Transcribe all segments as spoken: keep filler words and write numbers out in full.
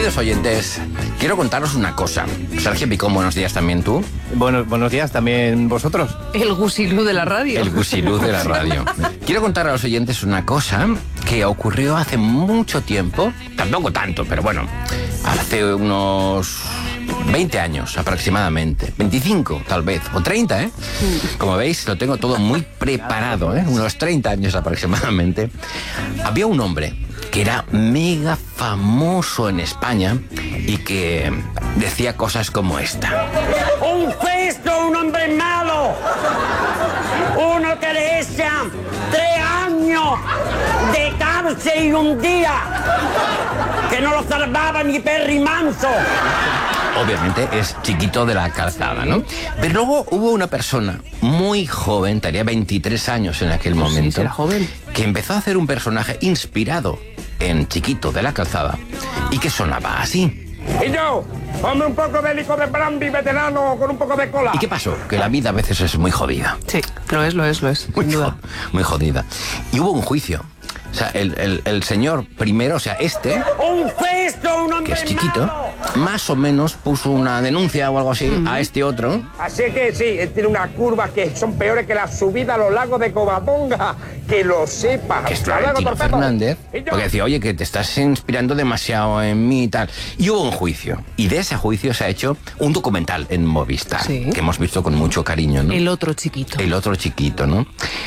Queridos oyentes, quiero contaros una cosa. Sergio Picón, buenos días también tú. Bueno, buenos días también vosotros. El gusilú de la radio. El gusilú de la radio. Quiero contar a los oyentes una cosa que ocurrió hace mucho tiempo, tampoco tanto, pero bueno, hace unos veinte años aproximadamente, veinticinco tal vez, o treinta, ¿eh? Como veis, lo tengo todo muy preparado, ¿eh? Unos treinta años aproximadamente. Había un hombre que era mega famoso en España y que decía cosas como esta. ¡Un festo, un hombre malo! ¡Uno que le echan tres años de cárcel y un día! ¡Que no lo salvaba ni Perry Manso! Obviamente es Chiquito de la Calzada, ¿no? Pero luego hubo una persona muy joven, tenía veintitrés años en aquel momento, sí, era joven, que empezó a hacer un personaje inspirado en Chiquito de la Calzada y que sonaba así. Y yo, ponme un poco de licor de brandy veterano con un poco de cola. ¿Y qué pasó? Que la vida a veces es muy jodida. Sí, lo es, lo es, lo es, Muy, sin duda. muy jodida. Y hubo un juicio. O sea, el, el, el señor primero, o sea, este, ¡Un festo, un hombre que es Chiquito, malo! más o menos puso una denuncia o algo así uh-huh. a este otro. Así que sí, él tiene unas curvas que son peores que la subida a los lagos de Covadonga. Que lo sepa. Que es Florentino Fernández, porque decía, oye, que te estás inspirando demasiado en mí y tal. Y hubo un juicio. Y de ese juicio se ha hecho un documental en Movistar, sí, que hemos visto con mucho cariño, ¿no? El otro Chiquito. El otro Chiquito, ¿no?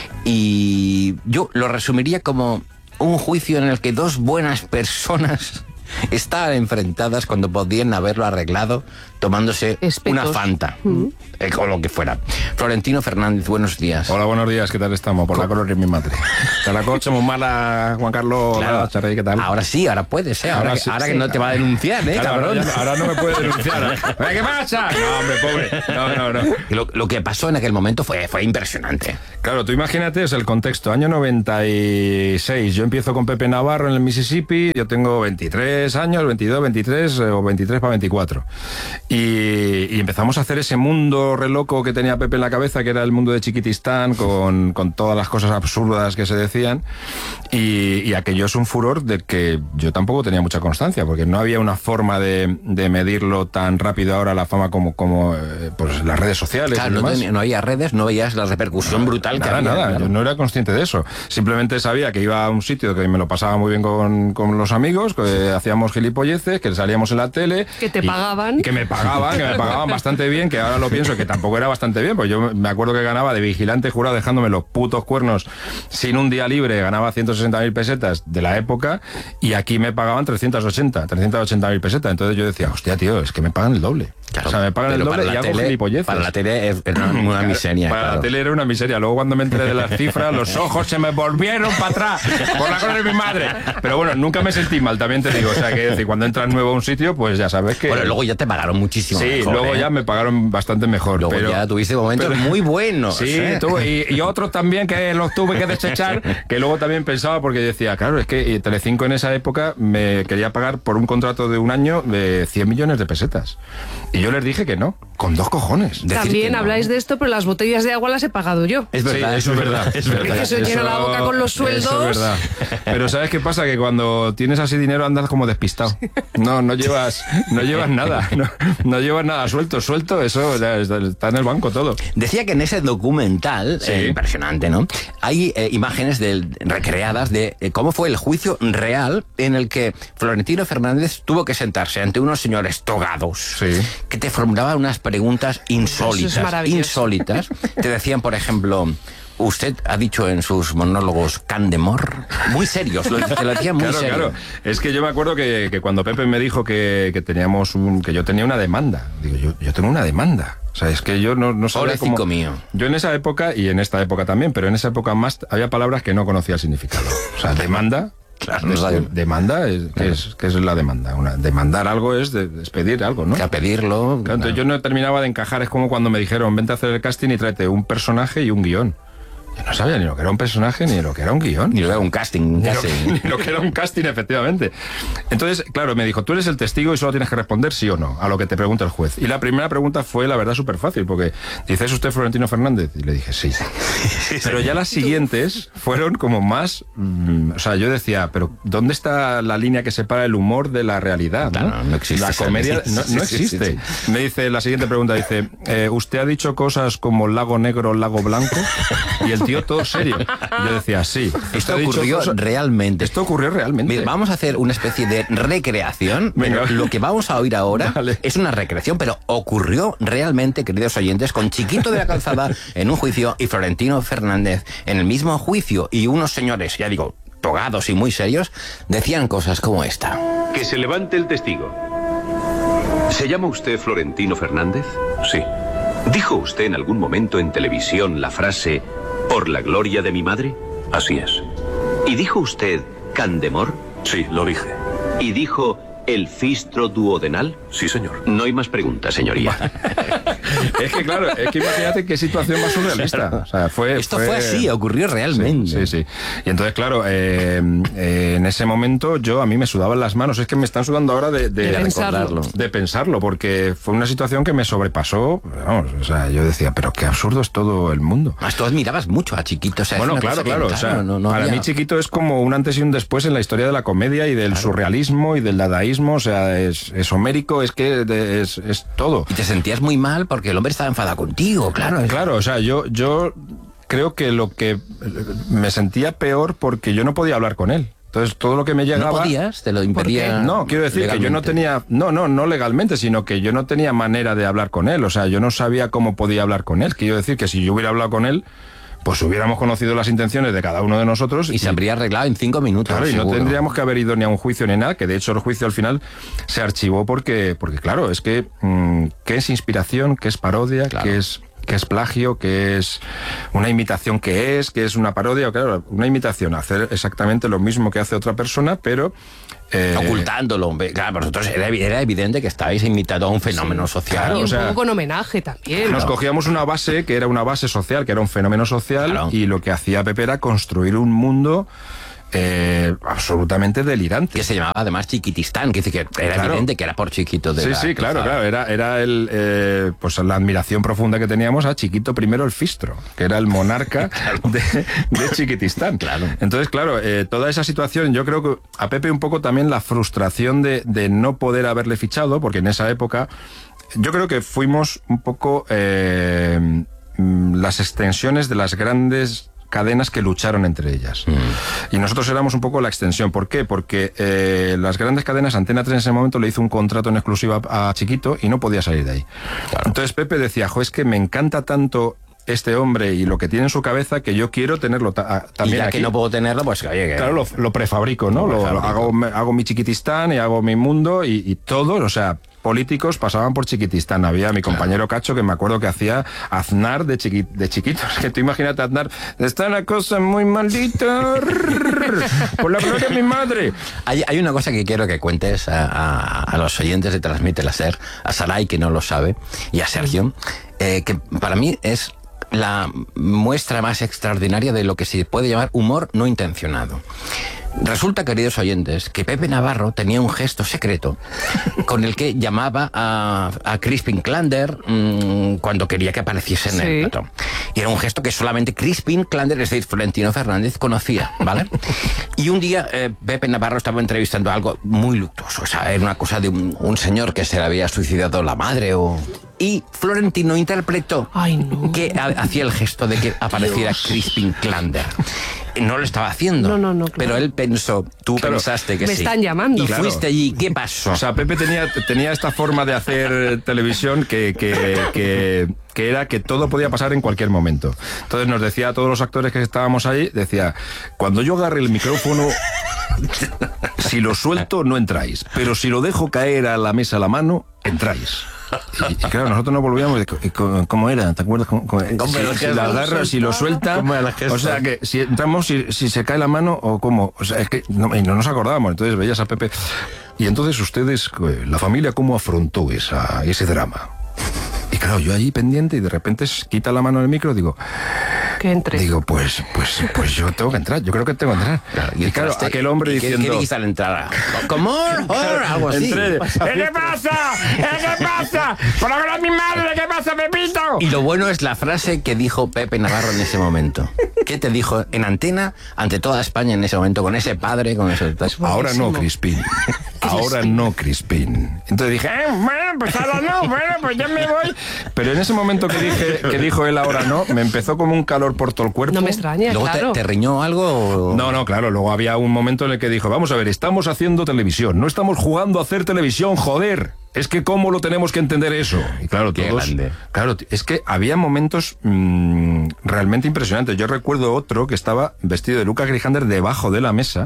Y yo lo resumiría como un juicio en el que dos buenas personas estaban enfrentadas cuando podían haberlo arreglado tomándose Espetos. una Fanta, uh-huh. eh, o lo que fuera. Florentino Fernández, buenos días. Hola, buenos días, ¿qué tal estamos? Por la color de mi madre. Te la coche muy mala, Juan Carlos. Claro. Charrey, ¿qué tal? Ahora sí, ahora puedes, ¿eh? Ahora, ahora, que, sí, ahora sí. que no te va a denunciar, ¿eh, claro, cabrón? Ahora, ya, ahora no me puede denunciar. ¿Qué pasa? No, hombre, pobre. No, no, no. Lo, lo que pasó en aquel momento fue, fue impresionante. Claro, tú imagínate, es el contexto. Año noventa y seis, yo empiezo con Pepe Navarro en el Mississippi, yo tengo veintitrés años, veintidós, veintitrés o veintitrés para veinticuatro. Y, y empezamos a hacer ese mundo re loco que tenía Pepe en la cabeza, que era el mundo de Chiquitistán, con, con todas las cosas absurdas que se decían. Y, y aquello es un furor del que yo tampoco tenía mucha constancia, porque no había una forma de, de medirlo tan rápido ahora la fama como, como eh, pues las redes sociales. Claro, no, tenía, no había redes, no veías la repercusión brutal nada, que había. Nada, claro. Yo no era consciente de eso. Simplemente sabía que iba a un sitio que me lo pasaba muy bien con, con los amigos, que hacíamos gilipolleces, que salíamos en la tele. Que te y, pagaban. Y que me pagaban, que me pagaban bastante bien, que ahora lo pienso que tampoco era bastante bien, pues yo me acuerdo que ganaba de vigilante jurado dejándome los putos cuernos sin un día libre, ganaba ciento sesenta mil pesetas de la época y aquí me pagaban trescientos ochenta mil pesetas. Entonces yo decía, hostia, tío, es que me pagan el doble. Claro, o sea, me pagan el doble y hago gilipolleces. Para la tele era una, una miseria. Para claro. la tele era una miseria. Luego cuando me enteré de las cifras, los ojos se me volvieron para atrás por la cosa de mi madre. Pero bueno, nunca me sentí mal, también te digo. O sea, que decir, cuando entras nuevo a un sitio, pues ya sabes que... Bueno, luego ya te pagaron muchísimo sí, mejor. Sí, luego ¿eh? ya me pagaron bastante mejor. Luego pero, ya tuviste momentos pero, muy buenos. Sí, ¿eh? tuve, y, y otros también que los tuve que desechar, que luego también pensaba, porque decía, claro, es que Telecinco en esa época me quería pagar por un contrato de un año de cien millones de pesetas. Y yo les dije que no, con dos cojones. También no. habláis de esto, pero las botellas de agua las he pagado yo. Es verdad, sí, eso es verdad. Es verdad. Que se os llena la boca con los sueldos. Eso es verdad. Pero ¿sabes qué pasa? Que cuando tienes así dinero andas como despistado. No, no llevas, no llevas nada. No, no llevas nada suelto. Suelto, eso está en el banco todo. Decía que en ese documental, sí. eh, impresionante, ¿no? Hay eh, imágenes de, recreadas de eh, cómo fue el juicio real en el que Florentino Fernández tuvo que sentarse ante unos señores togados sí. que te formulaban unas preguntas insólitas. Insólitas. Te decían, por ejemplo... Usted ha dicho en sus monólogos Candemor, muy serios, lo, te lo decía muy claro, serio. Claro, es que yo me acuerdo que, que cuando Pepe me dijo que, que teníamos un, que yo tenía una demanda, digo, yo, yo tengo una demanda. O sea, es que yo no, no sabía cómo... mío. Yo en esa época, y en esta época también, pero en esa época más, había palabras que no conocía el significado. O sea, demanda... Claro, no de, demanda, es, ¿qué, claro. es, ¿qué es la demanda? Una, demandar algo es de, despedir algo, ¿no? Que a pedirlo... Claro, entonces yo no terminaba de encajar, es como cuando me dijeron, vente a hacer el casting y tráete un personaje y un guión. Yo no sabía ni lo que era un personaje, ni lo que era un guión. Ni lo que era un casting. Ni lo, casi. que, ni lo que era un casting, efectivamente. Entonces, claro, me dijo, tú eres el testigo y solo tienes que responder sí o no a lo que te pregunta el juez. Y la primera pregunta fue, la verdad, súper fácil, porque dice, ¿es usted Florentino Fernández? Y le dije, sí. Pero ya las siguientes fueron como más... Mmm, o sea, yo decía, pero ¿dónde está la línea que separa el humor de la realidad? ¿no? Claro, no existe. La comedia no, no Sí, sí, existe. sí, sí. Me dice, la siguiente pregunta, dice, eh, ¿usted ha dicho cosas como lago negro, lago blanco? Y el tío todo serio. Yo decía, sí. Esto ha dicho ocurrió cosas- realmente. Esto ocurrió realmente. Mira, vamos a hacer una especie de recreación. Venga. Pero lo que vamos a oír ahora Vale. es una recreación, pero ocurrió realmente, queridos oyentes, con Chiquito de la Calzada en un juicio y Florentino Fernández en el mismo juicio. Y unos señores, ya digo, togados y muy serios, decían cosas como esta. Que se levante el testigo. ¿Se llama usted Florentino Fernández? Sí. ¿Dijo usted en algún momento en televisión la frase «por la gloria de mi madre»? Así es. ¿Y dijo usted «Candemor»? Sí, lo dije. ¿Y dijo «el fistro duodenal»? Sí, señor. No hay más preguntas, señoría. Es que claro, es que imagínate qué situación más surrealista. O sea, fue, Esto fue así, ocurrió realmente. Sí, sí, sí. Y entonces, claro, eh, eh, en ese momento yo a mí me sudaban las manos. Es que me están sudando ahora de, de, De pensarlo. recordarlo, de pensarlo, porque fue una situación que me sobrepasó. Vamos, o sea, yo decía, pero qué absurdo es todo el mundo. Más tú admirabas mucho a Chiquito. O sea, es Bueno, una claro, cosa que, claro. O sea, no- no para había- mí Chiquito es como un antes y un después en la historia de la comedia y del surrealismo y del dadaísmo. O sea, es, es homérico, es que de- es, es todo. Y te sentías muy mal porque el hombre estaba enfadado contigo, claro. Claro, o sea, yo, yo creo que lo que me sentía peor porque yo no podía hablar con él. Entonces, todo lo que me llegaba... ¿No podías? ¿Te lo impedía? No, quiero decir que yo no legalmente? tenía... No, no, no legalmente, sino que yo no tenía manera de hablar con él. O sea, yo no sabía cómo podía hablar con él. Quiero decir que si yo hubiera hablado con él, pues hubiéramos conocido las intenciones de cada uno de nosotros. Y se habría arreglado en cinco minutos. Claro, y no seguro. tendríamos que haber ido ni a un juicio ni nada, que de hecho el juicio al final se archivó porque, porque claro, es que mmm, ¿qué es inspiración? ¿Qué es parodia? Claro. ¿Qué es, qué es plagio? ¿Qué es una imitación? ¿Qué es? ¿Qué es una parodia? Claro, una imitación, hacer exactamente lo mismo que hace otra persona, pero... eh, Ocultándolo. hombre. Claro, para vosotros era, era evidente que estabais imitando a un fenómeno social. claro, y un o sea, poco con homenaje también. Nos ¿no? cogíamos una base que era una base social, que era un fenómeno social, Claro. y lo que hacía Pepe era construir un mundo eh, absolutamente delirante. Que se llamaba además Chiquitistán, que dice que era Claro. evidente que era por Chiquito de Sí, la sí, claro, Calzada. claro. Era, era el, eh, pues la admiración profunda que teníamos a Chiquito primero el Fistro, que era el monarca de, de Chiquitistán. Claro. Entonces, claro, eh, toda esa situación, yo creo que a Pepe un poco también la frustración de, de no poder haberle fichado, porque en esa época yo creo que fuimos un poco eh, mm, las extensiones de las grandes cadenas que lucharon entre ellas. Y nosotros éramos un poco la extensión. ¿Por qué? Porque eh, las grandes cadenas, Antena tres en ese momento le hizo un contrato en exclusiva a Chiquito y no podía salir de ahí. Entonces Pepe decía, jo, es que me encanta tanto este hombre y lo que tiene en su cabeza que yo quiero tenerlo ta- a- Y también ya aquí. que no puedo tenerlo, pues oye, que... Claro, lo, lo prefabrico, ¿no? Lo Lo, prefabrico. hago, me- hago mi Chiquitistán y hago mi mundo y, y todos, o sea, políticos pasaban por Chiquitistán. Había mi compañero Cacho que me acuerdo que hacía Aznar de, chiqui, de chiquitos. Que tú imagínate Aznar, está la cosa muy maldita. Por la gloria de mi madre. Hay, hay una cosa que quiero que cuentes a, a- a los oyentes de Transmite la SER, a Saray, que no lo sabe, y a Sergio, eh, que para mí es la muestra más extraordinaria de lo que se puede llamar humor no intencionado. Resulta, queridos oyentes, que Pepe Navarro tenía un gesto secreto con el que llamaba a, a Crispin Klander mmm, cuando quería que apareciese en Sí. el plató. Y era un gesto que solamente Crispin Klander, es decir, Florentino Fernández, conocía, ¿vale? Y un día eh, Pepe Navarro estaba entrevistando algo muy luctuoso. O sea, era una cosa de un, un señor que se le había suicidado la madre o... Y Florentino interpretó Ay, no. que ha- hacía el gesto de que apareciera Crispin Klander. No lo estaba haciendo. No, no, no, claro. Pero él pensó, tú Claro. pensaste que Me sí. están llamando. Y Claro. fuiste allí. ¿Qué pasó? O sea, Pepe tenía, tenía esta forma de hacer televisión que, que, que, que era que todo podía pasar en cualquier momento. Entonces nos decía a todos los actores que estábamos ahí, decía, cuando yo agarre el micrófono, si lo suelto no entráis, pero si lo dejo caer a la mesa a la mano, entráis. Y, y claro, nosotros nos volvíamos de, ¿y cómo- ¿cómo era? ¿Te acuerdas? cómo- cómo- ¿Cómo si, era el si gesto? lo agarra, si lo suelta, ¿Cómo era el gesto? o sea que si entramos, si, si se cae la mano o cómo, o sea, es que no, y no nos acordábamos. Entonces veías a Pepe y entonces ustedes, eh, la familia, ¿cómo afrontó esa, ese drama? Y claro, yo allí pendiente y de repente se quita la mano del micro, digo, Que entre. Digo, pues, pues, pues yo tengo que entrar, yo creo que tengo que entrar. Claro, y claro, entraste, aquel hombre ¿y qué- diciendo... ¿Qué dijiste al entrar? ¿Cómo? Algo así. Entré, ¿Qué pasa? ¿Qué pasa? ¡Por la gloria de mi madre! ¿Qué pasa, Pepito? Y lo bueno es la frase que dijo Pepe Navarro en ese momento. ¿Qué te dijo en antena ante toda España en ese momento, con ese padre, con ese... Ahora no, Crispín. Ahora no, Crispín. Entonces dije, Eh, bueno, pues ahora no, bueno, pues ya me voy. pero en ese momento que dije que dijo él ahora no, me empezó como un calor por todo el cuerpo. No me extraña, ¿Luego claro. te, te riñó algo? o- No, no, claro, luego había un momento en el que dijo, vamos a ver, estamos haciendo televisión, no estamos jugando a hacer televisión, joder. Es que cómo lo tenemos que entender eso. Y claro, Qué todos... grande. Claro, es que había momentos mmm, realmente impresionantes. Yo recuerdo otro que estaba vestido de Lucas Grijander debajo de la mesa,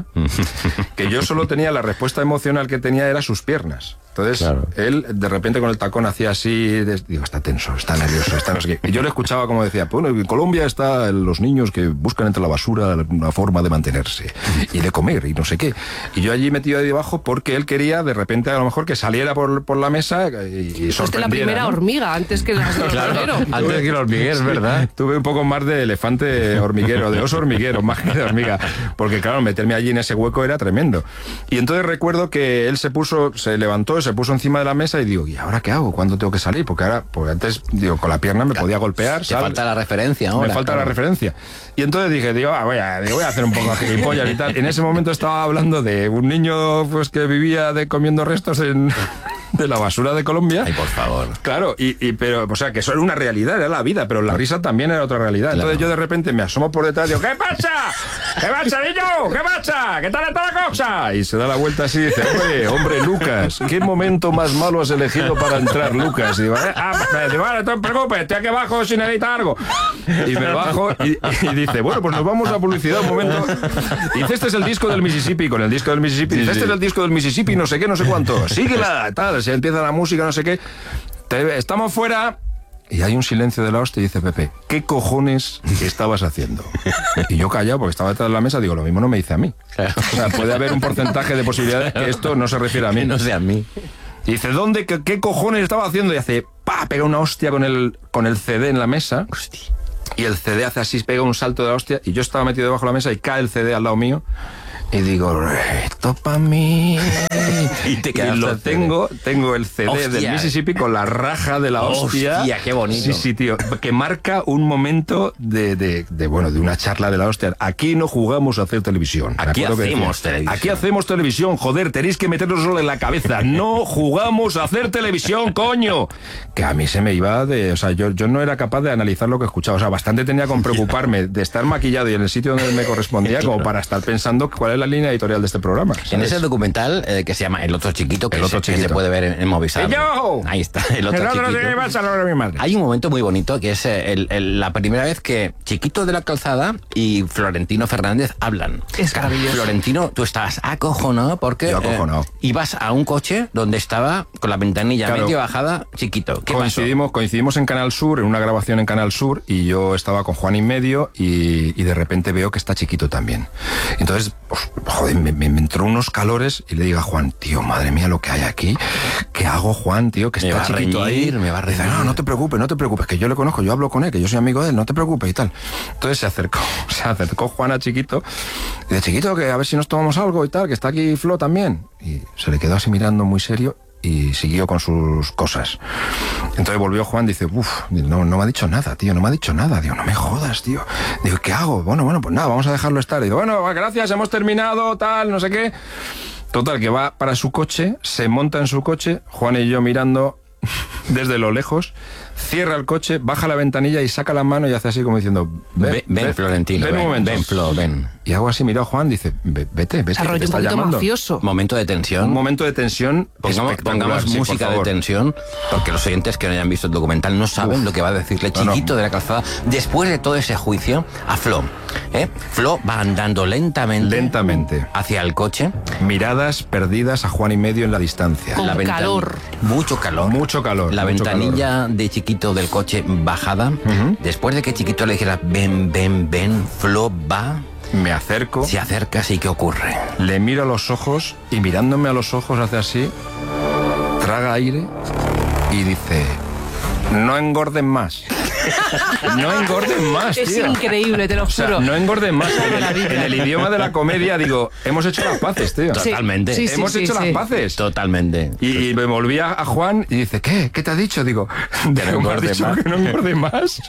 que yo solo tenía la respuesta emocional que tenía era sus piernas. Entonces, Claro. él de repente con el tacón hacía así, de- digo, está tenso, está nervioso, está no sé qué. Y yo le escuchaba como decía, bueno, en Colombia están los niños que buscan entre la basura una forma de mantenerse y de comer y no sé qué. Y yo allí metido ahí debajo porque él quería de repente a lo mejor que saliera por, por la mesa y, y Fuiste la sorprendiera, primera ¿no? hormiga antes que las del hormiguero. Antes que el hormiguero, ¿verdad? Tuve un poco más de elefante hormiguero, de oso hormiguero, más que de hormiga. Porque claro, meterme allí en ese hueco era tremendo. Y entonces recuerdo que él se puso, se levantó, se puso encima de la mesa y digo, ¿y ahora qué hago? ¿Cuándo tengo que salir? Porque ahora, porque antes, digo, con la pierna me podía golpear. Te ¿sabes? falta la referencia ahora. Me falta claro. la referencia. Y entonces dije, digo, ah, voy, a, digo, voy a hacer un poco de gilipollas y tal. En ese momento estaba hablando de un niño pues que vivía de comiendo restos en, de la basura de Colombia. Ay, por favor. Claro, y, y pero, o sea, que eso era una realidad, era la vida, pero la risa también era otra realidad. Claro. Entonces yo de repente me asomo por detrás y digo, ¿qué pasa? ¿Qué pasa, niño? ¿Qué pasa? ¿Qué tal está la cosa? Y se da la vuelta así y dice, hombre, hombre, Lucas, ¿qué momento más malo has elegido para entrar, Lucas? Y digo, "Eh, ah, me digo, vale, no te preocupes, estoy aquí abajo si necesitas algo. Y me bajo y, y dice, bueno, pues nos vamos a publicidad un momento. Y dice, este es el disco del Mississippi, con el disco del Mississippi. Dice, este es el disco del Mississippi, no sé qué, no sé cuánto. Síguela, tal, se empieza la música, no sé qué. Te- estamos fuera. Y hay un silencio de la hostia y dice Pepe, ¿qué cojones estabas haciendo? Y yo callado porque estaba detrás de la mesa, digo, lo mismo no me dice a mí. O sea, puede haber un porcentaje de posibilidades que esto no se refiere a mí. Que no sea a mí. Y dice, ¿dónde? ¿Qué, qué cojones estaba haciendo? Y hace, pa, pega una hostia con el, con el C D en la mesa. Hostia. Y el C D hace así, pega un salto de la hostia. Y yo estaba metido debajo de la mesa y cae el C D al lado mío. Y digo, esto para mí. Y te quedaste lo el C D. tengo, tengo el C D Hostia. del Mississippi con la raja de la hostia. Hostia, qué bonito. Sí, sí, tío. Que marca un momento de, de, de, bueno, de una charla de la hostia. Aquí no jugamos a hacer televisión. Me Aquí acuerdo que hacemos decía, televisión. Aquí hacemos televisión, joder, tenéis que meteroslo en la cabeza. No jugamos a hacer televisión, coño. Que a mí se me iba de... O sea, yo, yo no era capaz de analizar lo que escuchaba. O sea, bastante tenía con preocuparme de estar maquillado y en el sitio donde me correspondía como para estar pensando cuál es la línea editorial de este programa. ¿sabes? En ese documental eh, que se llama El otro chiquito, que, El otro se, que se chiquito. puede ver en, en Movistar. ¡Y yo! Ahí está, el otro El otro chiquito. sí vas a lograr mi madre. Hay un momento muy bonito que es eh, el- el- la primera vez que Chiquito de la Calzada y Florentino Fernández hablan. Es maravilloso. Florentino, tú estabas acojonado porque Yo acojonado. eh, ibas a un coche donde estaba con la ventanilla Claro. medio bajada, Chiquito. ¿Qué pasó? Coincidimos, coincidimos en Canal Sur, en una grabación en Canal Sur, y yo estaba con Juan y medio y, y de repente veo que está Chiquito también. Entonces, pues, joder, me, me- me entró unos calores y le digo a Juan, tío, madre mía lo que hay aquí. ¿Qué hago, Juan, tío? Que Me está va a Chiquito reñir, ahí. me va a Dice, reñir. no, no te preocupes, no te preocupes, que yo le conozco, yo hablo con él, que yo soy amigo de él, no te preocupes y tal. Entonces se acercó, se acercó Juan a Chiquito y dice, Chiquito, que a ver si nos tomamos algo y tal, que está aquí Flo también. Y se le quedó así mirando muy serio y siguió con sus cosas. Entonces volvió Juan, dice, uff, no, no me ha dicho nada, tío, no me ha dicho nada. Digo, no me jodas, tío. Digo, ¿qué hago? Bueno, bueno, pues nada, vamos a dejarlo estar. Digo, bueno, gracias, hemos terminado, tal, no sé qué. Total, que va para su coche, se monta en su coche, Juan y yo mirando desde lo lejos, cierra el coche, baja la ventanilla y saca la mano y hace así como diciendo, ven, Ven, ven, Florentino, ven un ven, momento. ven, Flo, ven. Y hago así, mira a Juan, dice, "Ve- vete, vete, que Desarrollo te un está poquito llamando". mafioso. Momento de tensión. Un momento de tensión Pongamos, espectacular, pongamos sí, por música de favor. tensión, porque los oyentes que no hayan visto el documental no saben Uf. lo que va a decirle No, no. Chiquito de la Calzada después de todo ese juicio a Flo. ¿eh? Flo va andando lentamente, Lentamente. hacia el coche. Miradas perdidas a Juan y medio en la distancia. Con ventan- calor. Mucho calor. Mucho calor, La mucho ventanilla de Chiquito del coche bajada. Después de que Chiquito le dijera, ven, ven, ven, Flo va, Me acerco, se acerca, ¿sí qué ocurre? le miro a los ojos y mirándome a los ojos hace así, traga aire y dice, no engorden más. No engorden más, Es tío. increíble, te lo O sea, juro. no engorden más. En el, maravilla. en el idioma de la comedia, digo, hemos hecho las paces, tío. Sí. Totalmente. Sí, sí, hemos sí, hecho sí. las paces. Totalmente. Y, y me volví a, a Juan y dice, ¿qué? ¿Qué te ha dicho? Digo, no "¿Me has engorde dicho más". que no engorde más.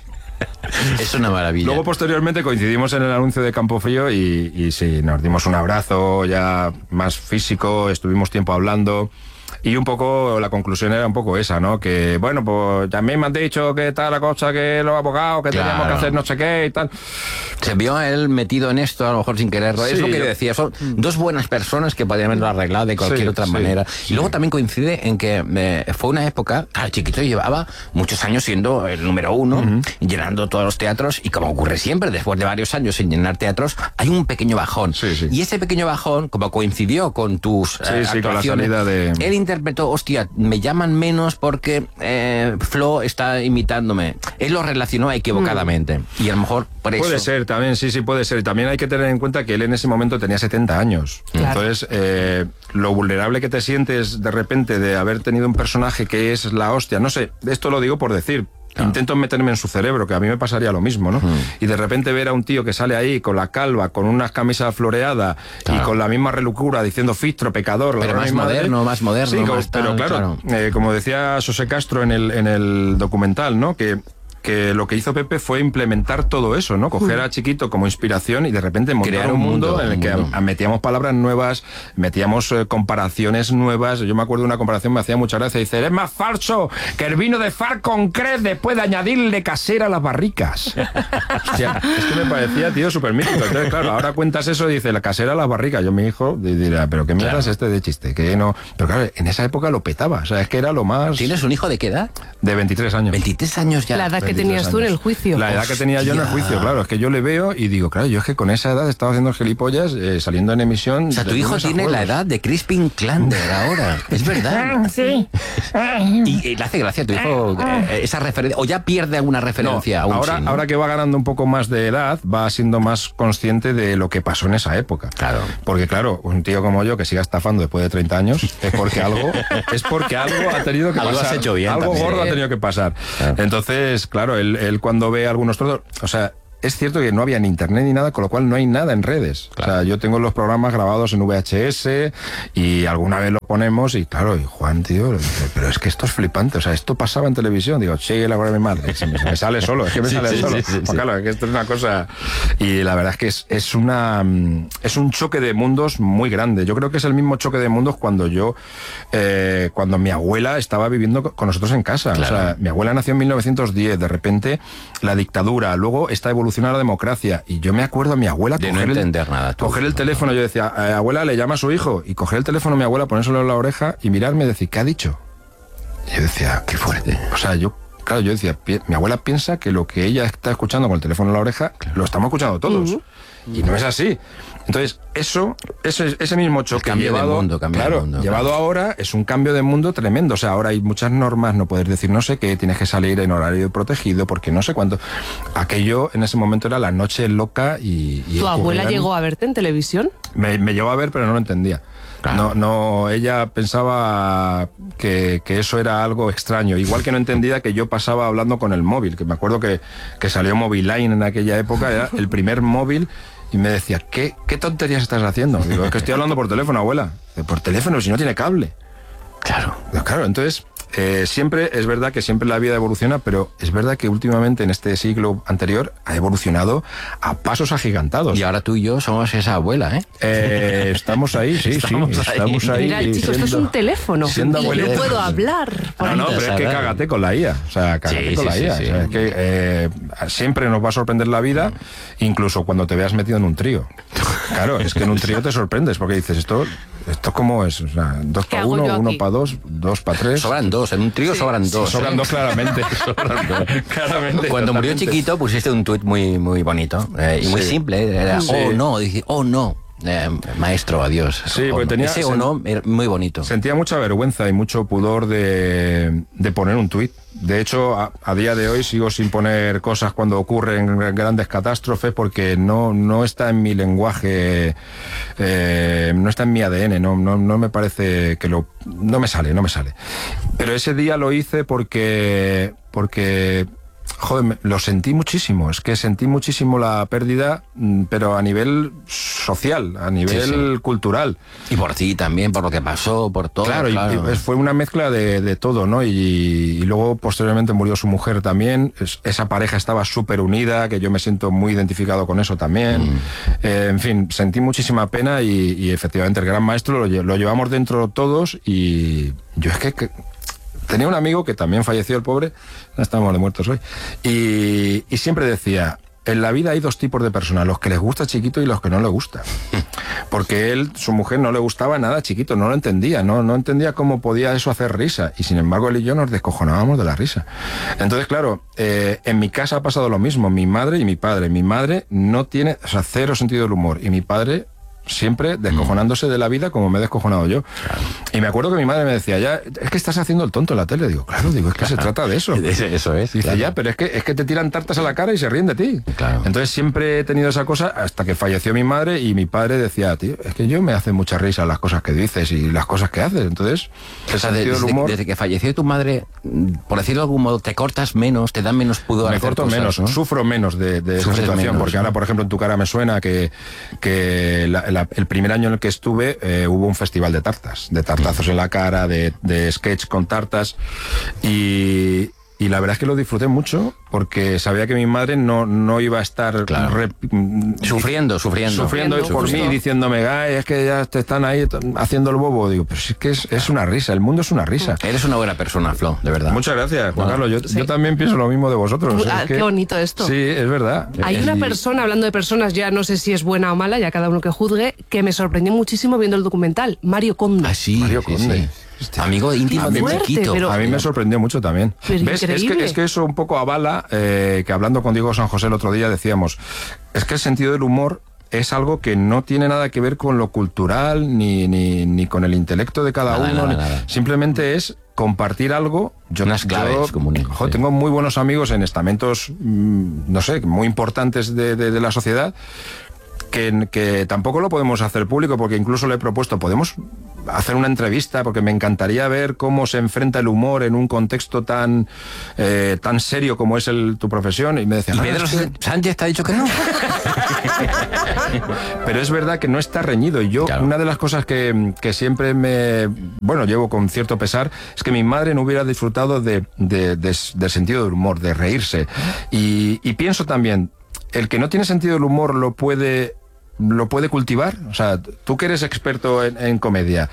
Es una maravilla. Luego, posteriormente, coincidimos en el anuncio de Campofrío y, y sí, nos dimos un abrazo ya más físico, estuvimos tiempo hablando. Y un poco, la conclusión era un poco esa, ¿no? Que, bueno, pues también me han dicho que tal la cosa, que los abogados, que Claro. teníamos que hacer no sé qué y tal. Se vio a él metido en esto, a lo mejor sin quererlo. Es Sí, lo que yo- yo decía, son dos buenas personas que podían haberlo arreglado de cualquier Sí, otra sí, manera. sí. Y luego también coincide en que eh, fue una época, claro, Chiquito llevaba muchos años siendo el número uno, llenando todos los teatros, y como ocurre siempre, después de varios años sin llenar teatros, hay un pequeño bajón. Sí, sí. Y ese pequeño bajón, como coincidió con tus Sí, eh, sí, con la actuaciones, salida de- él interpretó, hostia, me llaman menos porque eh, Flo está imitándome. Él lo relacionó equivocadamente. Y a lo mejor por eso... Puede ser, también, sí, sí, puede ser. También hay que tener en cuenta que él en ese momento tenía setenta años. Claro. Entonces, eh, lo vulnerable que te sientes de repente de haber tenido un personaje que es la hostia, no sé, esto lo digo por decir. Intento meterme en su cerebro, que a mí me pasaría lo mismo, ¿no? Y de repente ver a un tío que sale ahí con la calva, con unas camisas floreadas Claro. y con la misma relucura diciendo fistro, pecador, Pero ladrón más y madre. moderno, más moderno, Sí, como- más pero tal, claro, claro. eh, como decía José Castro en el, en el documental, ¿no? Que que lo que hizo Pepe fue implementar todo eso, ¿no? Coger a Chiquito como inspiración y de repente montar Crear un un mundo, mundo, en el un que mundo. a- metíamos palabras nuevas, metíamos eh, comparaciones nuevas. Yo me acuerdo de una comparación, me hacía mucha gracia. Dice, es más falso que el vino de Far con Cres después de añadirle casera a las barricas. Hostia, es que me parecía, tío, súper mítico. Entonces, claro, ahora cuentas eso y dice, la casera a las barricas. Yo, mi hijo, di- dirá, pero qué mierda Claro. es este de chiste, que no... Pero claro, en esa época lo petaba. O sea, es que era lo más... ¿Tienes un hijo de qué edad? De veintitrés años. veintitrés años ya. La edad que veintitrés tenías tú en el años. juicio. La edad que tenía yo en el Hostia. juicio, claro. Es que yo le veo y digo, claro, yo es que con esa edad estaba haciendo gilipollas, eh, saliendo en emisión. O sea, tu de hijo lunes a tiene la jueves. edad de Crispin Klander ahora. Es verdad. Sí. Y, y le hace gracia a tu hijo eh, esa referencia. O ya pierde alguna No, referencia aún ahora, sí, ¿no? ahora que va ganando un poco más de edad, va siendo más consciente de lo que pasó en esa época. Claro. Porque, claro, un tío como yo que siga estafando después de treinta años es porque algo, es porque algo ha tenido que Algo has pasar. hecho bien Algo también. gordo ha tenido que pasar. Claro. Entonces, claro, él, él cuando ve algunos trozos, o sea, es cierto que no había ni internet ni nada, con lo cual no hay nada en redes. Claro. O sea, yo tengo los programas grabados en V H S y alguna vez lo ponemos y claro, y Juan, tío, dice, pero es que esto es flipante, o sea, esto pasaba en televisión. Digo, sí, la hora de mi madre, se me, se me sale solo, es que me Sí, sale sí, solo. sí, sí, Pues sí. claro, es que esto es una cosa... Y la verdad es que es, es una mm, es un choque de mundos muy grande. Yo creo que es el mismo choque de mundos cuando yo, eh, cuando mi abuela estaba viviendo co- con nosotros en casa. Claro. O sea, mi abuela nació en mil novecientos diez, de repente la dictadura, luego esta evolución a la democracia. Y yo me acuerdo a mi abuela De no coger, entender el, nada, tú. coger el teléfono. Yo decía, "Eh, abuela, le llama a su hijo. Y coger el teléfono a mi abuela, ponérselo en la oreja y mirarme y decir, ¿qué ha dicho? Y yo decía, qué fuerte. O sea, yo, claro, yo decía, pi- mi abuela piensa que lo que ella está escuchando con el teléfono en la oreja, lo estamos escuchando todos. Y no es así. Entonces, eso, ese, ese mismo choque cambio de llevado, mundo, cambio de claro, mundo, llevado ahora es un cambio de mundo tremendo. O sea, ahora hay muchas normas, no puedes decir no sé qué, tienes que salir en horario protegido porque no sé cuánto. Aquello en ese momento era la noche loca y... y ¿Tu abuela ocurrían- llegó a verte en televisión? me, me llevó a ver, pero no lo entendía. No, no, ella pensaba que, que eso era algo extraño. Igual que no entendía que yo pasaba hablando con el móvil, que me acuerdo que, que salió Moviline en aquella época, era el primer móvil, y me decía, ¿qué, qué tonterías estás haciendo? Digo, es que estoy hablando por teléfono, abuela. Digo, por teléfono, si no tiene cable. Claro. Digo, claro, entonces... Eh, siempre, es verdad que siempre la vida evoluciona, pero es verdad que últimamente en este siglo anterior ha evolucionado a pasos agigantados. Y ahora tú y yo somos esa abuela, ¿eh? Eh, estamos ahí, sí, Estamos sí, ahí. estamos ahí. Mira, chico, esto es siendo- un teléfono. siendo Y yo abuelita. puedo hablar. por No, no, ahí. pero es que ¿sabes? cágate con la I A. O sea, cágate Sí, con sí, la sí, I A. sí. O sea, es que eh, siempre nos va a sorprender la vida, incluso cuando te veas metido en un trío. Claro, es que en un trío te sorprendes, porque dices, esto, esto cómo es, o sea, dos ¿Qué para hago uno, yo uno aquí? para dos, dos para tres. Sobran dos, en un trío sobran dos. Sobran ¿eh? dos claramente. claramente. Cuando murió totalmente. Chiquito pusiste un tuit muy, muy bonito eh, y muy Sí. simple. Era, Sí. oh no, dije, oh no, eh, maestro, adiós. Sí, Oh, porque no. tenía- Ese o sen- no, era muy bonito. Sentía mucha vergüenza y mucho pudor de, de poner un tuit. De hecho, a, a día de hoy sigo sin poner cosas cuando ocurren grandes catástrofes porque no, no está en mi lenguaje, eh, no está en mi A D N, no, no, no me parece que lo... No me sale, no me sale. Pero ese día lo hice porque... porque Joder, me- lo sentí muchísimo, es que sentí muchísimo la pérdida, mm, pero a nivel social, a nivel Sí, sí. cultural. Y por ti también, por lo que pasó, por todo. Claro, y- claro. y fue una mezcla de, de todo, ¿no? Y, y luego posteriormente murió su mujer también. Es- esa pareja estaba súper unida, que yo me siento muy identificado con eso también. Mm. Eh, en fin, sentí muchísima pena y, y efectivamente el gran maestro lo, lle- lo llevamos dentro todos y yo es que... que tenía un amigo que también falleció, el pobre, no estamos de muertos hoy, y, y siempre decía, en la vida hay dos tipos de personas, los que les gusta chiquito y los que no les gusta. Porque él, su mujer, no le gustaba nada chiquito, no lo entendía, no, no entendía cómo podía eso hacer risa, y sin embargo él y yo nos descojonábamos de la risa. Entonces, claro, eh, en mi casa ha pasado lo mismo, mi madre y mi padre. Mi madre no tiene, o sea, cero sentido del humor, y mi padre... siempre descojonándose de la vida como me he descojonado yo. Y me acuerdo que mi madre me decía, ya, es que estás haciendo el tonto en la tele. Digo, claro, digo, es que se trata de eso. Eso- eso es, Dice, claro. ya, pero es que, es que te tiran tartas a la cara y se ríen de ti. Claro. Entonces siempre he tenido esa cosa hasta que falleció mi madre y mi padre decía, tío, es que yo me hacen mucha risa las cosas que dices y las cosas que haces. Entonces, el O sea, de- sentido del desde, humor... desde que falleció tu madre, mm, por decirlo de algún modo, te cortas menos, te dan menos pudor. Me hacer corto cosas, menos, ¿no? sufro menos de, de esa Sufres situación, menos, porque ¿no? ahora, por ejemplo, en tu cara me suena que, que la- la- el primer año en el que estuve eh, hubo un festival de tartas, de tartazos en la cara, de, de sketch con tartas, y, y la verdad es que lo disfruté mucho, porque sabía que mi madre no, no iba a estar Claro. rep- mm, Sufriendo, sufriendo. sufriendo por Sufriendo, mí, justo. diciéndome, "Ay, es que ya te están ahí t- haciendo el bobo". Digo, pero si es que es, es una risa, el mundo es una risa. Eres una buena persona, Flo, de verdad. Muchas gracias, Juan No. Carlos. Yo, yo también pienso lo mismo de vosotros. Uy, Es ah, que- qué bonito esto. Sí, es verdad. Hay Y- una persona, hablando de personas, ya no sé si es buena o mala, ya cada uno que juzgue, que me sorprendió muchísimo viendo el documental, Mario Conde. Ah, sí, Mario sí, Conde. sí. Hostia. Amigo íntimo Qué de fuerte, chiquito. pero- A mí me sorprendió mucho también. Pero ¿Ves? Es increíble. que, es que eso un poco avala eh, que hablando con Diego San José el otro día decíamos, es que el sentido del humor es algo que no tiene nada que ver con lo cultural ni, ni, ni con el intelecto de cada Nada, uno. nada, ni- nada. Simplemente es compartir algo. Yo, Unas claves yo, comunes, jo, sí. tengo muy buenos amigos en estamentos, mm, no sé, muy importantes de, de- de la sociedad. Que, que tampoco lo podemos hacer público, porque incluso le he propuesto, podemos hacer una entrevista, porque me encantaría ver cómo se enfrenta el humor en un contexto tan eh, tan serio como es el, tu profesión. Y me decía, ¿Y "Ah, Pedro es que-". Sánchez te ha dicho que no? Pero es verdad que no está reñido. Y yo, Claro. una de las cosas que, que siempre me, bueno, llevo con cierto pesar, es que mi madre no hubiera disfrutado de, de- de- del sentido del humor, de reírse. Y, y pienso también, el que no tiene sentido del humor lo puede... ¿Lo puede cultivar? O sea, tú que eres experto en, en comedia.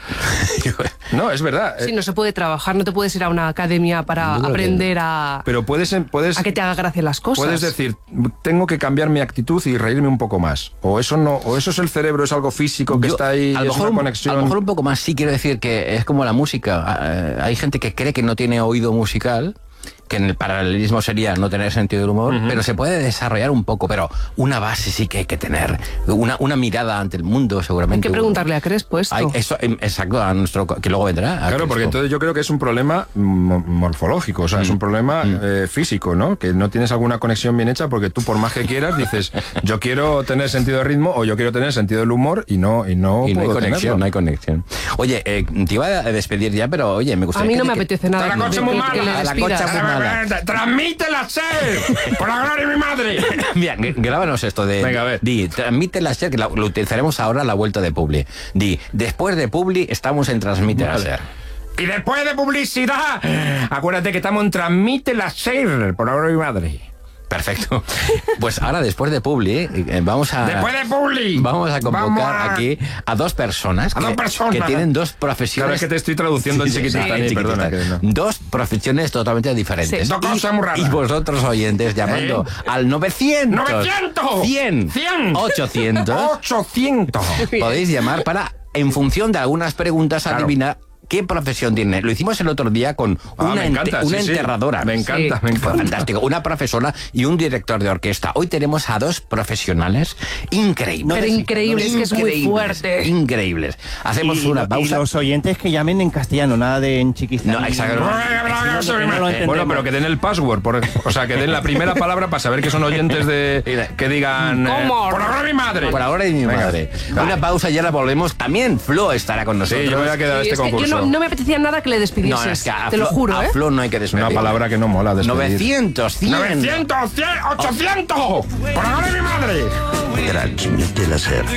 No, es verdad. Sí, no se puede trabajar, no te puedes ir a una academia para Yo creo que- aprender a, Pero puedes, puedes, a que te haga gracia las cosas. puedes decir, tengo que cambiar mi actitud y reírme un poco más. O eso no, o eso es el cerebro, es algo físico que Yo, está ahí, a lo es mejor una un- conexión. A lo mejor un poco más, sí quiero decir que es como la música. Eh, hay gente que cree que no tiene oído musical, que en el paralelismo sería no tener sentido del humor, pero se puede desarrollar un poco, pero una base sí que hay que tener, una, una mirada ante el mundo Hay seguramente. que preguntarle a Crespo esto. Hay- eso, em, exacto, a nuestro, que luego vendrá. a Claro, porque Crespo. entonces yo creo que es un problema mo- morfológico, o sea, es un problema eh, físico, ¿no? Que no tienes alguna conexión bien hecha porque tú por más que quieras dices, yo quiero tener sentido de ritmo o yo quiero tener sentido del humor y no y no Y no hay puedo conexión, tenerlo. no hay conexión. Oye, eh, te iba a despedir ya, pero oye, me A gustaría mí que no te- me que- apetece nada Está la que, cosa que- muy que mala. le La despidas. concha muy mala. ¡Transmítela, ser! ¡Por la gloria de mi madre! Mira, gr- grábanos esto de... Venga, a ver. Di, transmite la SER, que la- lo utilizaremos ahora a la vuelta de Publi. Di, después de Publi estamos en Transmite la SER. Y después de publicidad, acuérdate que estamos en Transmite la SER, por la gloria de mi madre. Perfecto. Pues ahora, después de Publi, eh, vamos a... Después de Publi. Vamos a convocar Vamos a- aquí a dos personas, A dos que, personas. que tienen dos profesiones... Claro, es que te estoy traduciendo en Sí, sí, chiquitita, sí, ni, en perdona. chiquitita. que no. Dos profesiones totalmente diferentes. Sí. Dos cosas muy raras. Y vosotros, oyentes, llamando ¿Eh? al novecientos... ¡novecientos! cien. ¡cien! ochocientos. ¡ochocientos! Podéis llamar para, en función de algunas preguntas, Claro. adivinar qué profesión tiene. Lo hicimos el otro día con Ah, una, me encanta, ente- una sí, sí. enterradora. Me encanta, me encanta. Fantástico. Una profesora y un director de orquesta. Hoy tenemos a dos profesionales increíbles. Pero increíbles, que es muy Increíbles, fuerte. Increíbles. Hacemos y, una y pausa. los oyentes que llamen en castellano, nada de en chiquistán. No, exacto. No, no lo entendemos. Bueno, pero que den el password, por- o sea, que den la primera palabra para saber que son oyentes de... que digan... eh, ¿Cómo? por la gloria de mi madre. Por ahora y mi Venga. madre. Una pausa y ahora volvemos. También Flo estará con nosotros. Sí, yo me voy a quedar a Sí, este es que yo concurso. no, Flo. no me apetecía nada que le despidieses. No, es que a te lo Flo- juro, a ¿eh? Flo no hay que Es despedir. una palabra que no mola despedir. novecientos, cien. ¡novecientos, cien, ochocientos! ¡Por la gloria de mi madre! Transmite la SER.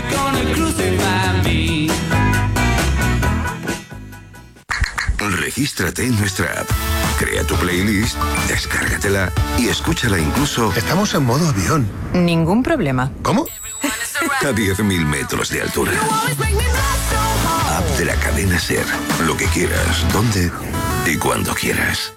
Regístrate en nuestra app. Crea tu playlist, descárgatela y escúchala incluso. Estamos en modo avión. Ningún problema. ¿Cómo? A diez mil metros de altura. App de la cadena SER. Lo que quieras, donde y cuando quieras.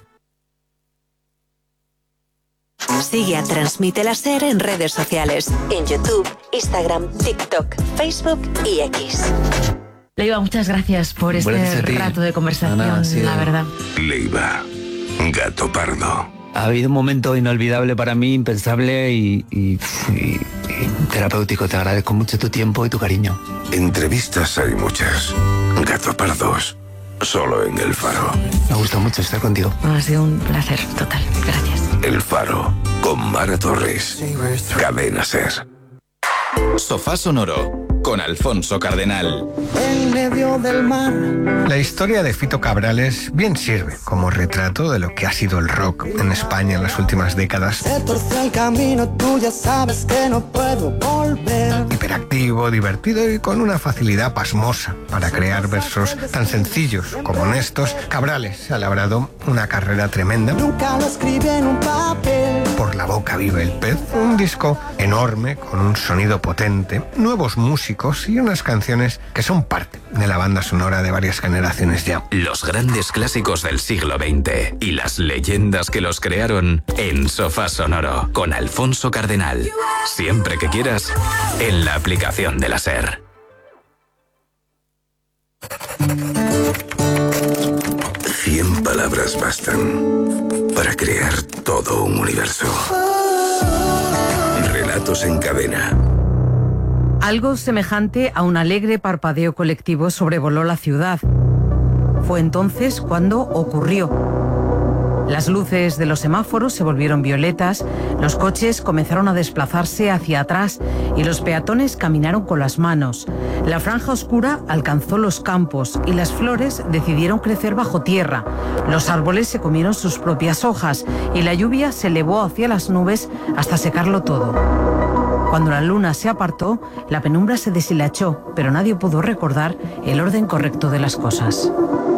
Sigue a Transmite la SER en redes sociales. En YouTube, Instagram, TikTok, Facebook y X. Leiva, muchas gracias por este Gracias a ti. rato de conversación, No, no, sí. la verdad. Leiva. Gato pardo. Ha habido un momento inolvidable para mí, impensable y, y- y- y terapéutico. Te agradezco mucho tu tiempo y tu cariño. Entrevistas hay muchas. Gato pardos. Solo en El Faro. Me gusta mucho estar contigo. Ha sido un placer total. Gracias. El Faro. Con Mara Torres. Cadena SER. Sofá Sonoro con Alfonso Cardenal. En medio del mar. La historia de Fito Cabrales bien sirve como retrato de lo que ha sido el rock en España en las últimas décadas. Se torció el camino, tú ya sabes que no puedo volver. Hiperactivo, divertido y con una facilidad pasmosa para crear versos tan sencillos como honestos, Cabrales se ha labrado una carrera tremenda. Nunca lo escribí en un papel. Por la boca vive el pez, un disco enorme con un sonido potente, nuevos músicos y unas canciones que son parte de la banda sonora de varias generaciones ya. Los grandes clásicos del siglo veinte y las leyendas que los crearon en Sofá Sonoro con Alfonso Cardenal. Siempre que quieras, en la aplicación de la SER. Cien palabras bastan para crear todo un universo. Relatos en cadena. Algo semejante a un alegre parpadeo colectivo sobrevoló la ciudad. Fue entonces cuando ocurrió. Las luces de los semáforos se volvieron violetas, los coches comenzaron a desplazarse hacia atrás y los peatones caminaron con las manos. La franja oscura alcanzó los campos y las flores decidieron crecer bajo tierra. Los árboles se comieron sus propias hojas y la lluvia se elevó hacia las nubes hasta secarlo todo. Cuando la luna se apartó, la penumbra se deshilachó, pero nadie pudo recordar el orden correcto de las cosas.